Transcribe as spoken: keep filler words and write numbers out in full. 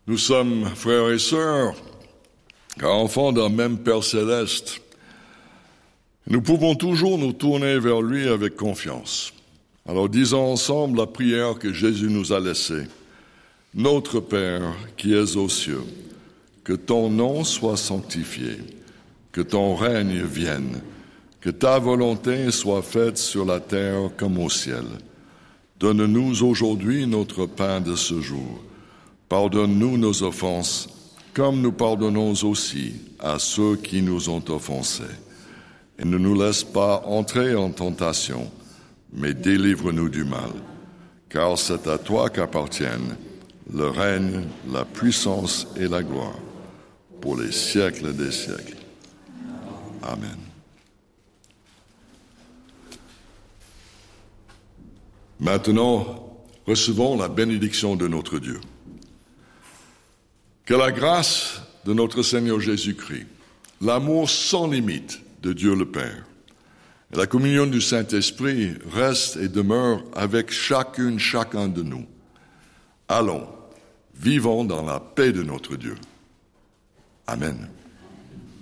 Nous sommes frères et sœurs, car enfants d'un même Père céleste. Nous pouvons toujours nous tourner vers lui avec confiance. Alors disons ensemble la prière que Jésus nous a laissée. Notre Père qui es aux cieux, que ton nom soit sanctifié, que ton règne vienne, que ta volonté soit faite sur la terre comme au ciel. Donne-nous aujourd'hui notre pain de ce jour. Pardonne-nous nos offenses, comme nous pardonnons aussi à ceux qui nous ont offensés. Et ne nous laisse pas entrer en tentation, mais délivre-nous du mal. Car c'est à toi qu'appartiennent le règne, la puissance et la gloire, pour les siècles des siècles. Amen. Maintenant, recevons la bénédiction de notre Dieu. Que la grâce de notre Seigneur Jésus-Christ, l'amour sans limite de Dieu le Père, et la communion du Saint-Esprit reste et demeure avec chacune, chacun de nous. Allons, vivons dans la paix de notre Dieu. Amen.